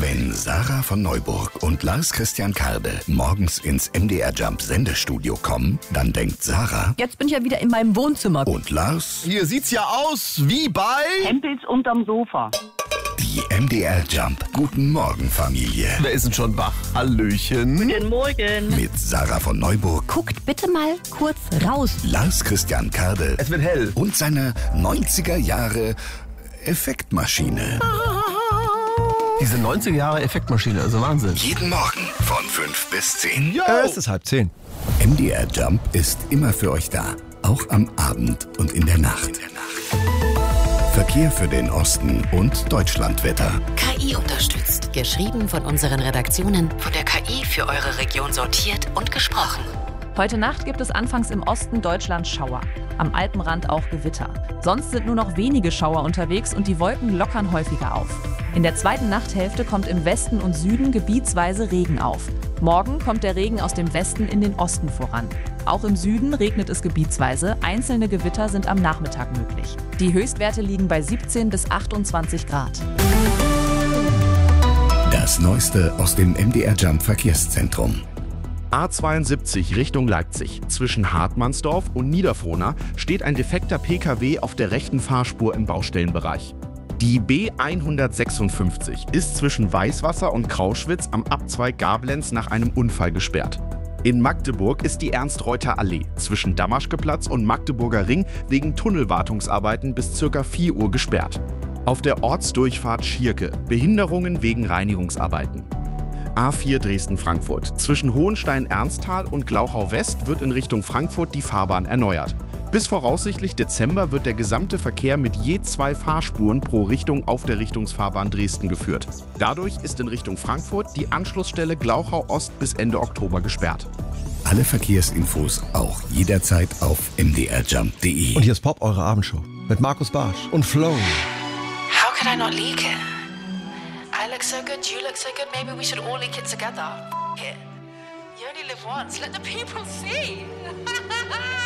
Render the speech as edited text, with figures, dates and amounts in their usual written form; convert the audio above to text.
Wenn Sarah von Neuburg und Lars Christian Karde morgens ins MDR Jump Sendestudio kommen, dann denkt Sarah, jetzt bin ich ja wieder in meinem Wohnzimmer. Und Lars, hier sieht's ja aus wie bei Hempels unterm Sofa. die MDR Jump Guten Morgen Familie. Wer ist denn schon wach? Hallöchen. Guten Morgen. Mit Sarah von Neuburg, Guckt bitte mal kurz raus. Lars Christian Karde Es wird hell. und seine 90er Jahre Effektmaschine. Diese 90er Jahre Effektmaschine, also Wahnsinn. Jeden Morgen von 5 bis 10. Es ist 9:30. MDR Jump ist immer für euch da. Auch am Abend und in der Nacht. Verkehr für den Osten und Deutschlandwetter. KI unterstützt. Geschrieben von unseren Redaktionen, von der KI für eure Region sortiert und gesprochen. Heute Nacht gibt es anfangs im Osten Deutschlands Schauer. Am Alpenrand auch Gewitter. Sonst sind nur noch wenige Schauer unterwegs und die Wolken lockern häufiger auf. In der zweiten Nachthälfte kommt im Westen und Süden gebietsweise Regen auf. Morgen kommt der Regen aus dem Westen in den Osten voran. Auch im Süden regnet es gebietsweise. Einzelne Gewitter sind am Nachmittag möglich. Die Höchstwerte liegen bei 17 bis 28 Grad. Das Neueste aus dem MDR Jump Verkehrszentrum. A72 Richtung Leipzig. Zwischen Hartmannsdorf und Niederfrohna steht ein defekter Pkw auf der rechten Fahrspur im Baustellenbereich. Die B156 ist zwischen Weißwasser und Krauschwitz am Abzweig Gablenz nach einem Unfall gesperrt. In Magdeburg ist die Ernst-Reuter-Allee zwischen Damaschkeplatz und Magdeburger Ring wegen Tunnelwartungsarbeiten bis ca. 4 Uhr gesperrt. Auf der Ortsdurchfahrt Schierke Behinderungen wegen Reinigungsarbeiten. A4 Dresden-Frankfurt. Zwischen Hohenstein-Ernsthal und Glauchau-West wird in Richtung Frankfurt die Fahrbahn erneuert. Bis voraussichtlich Dezember wird der gesamte Verkehr mit je 2 Fahrspuren pro Richtung auf der Richtungsfahrbahn Dresden geführt. Dadurch ist in Richtung Frankfurt die Anschlussstelle Glauchau-Ost bis Ende Oktober gesperrt. Alle Verkehrsinfos auch jederzeit auf mdrjump.de. Und hier ist Pop, eure Abendshow. Mit Markus Barsch und Flo. How could I not leak it? I look so good, you look so good, maybe we should all leak it together. F*** it. You only live once, let the people see.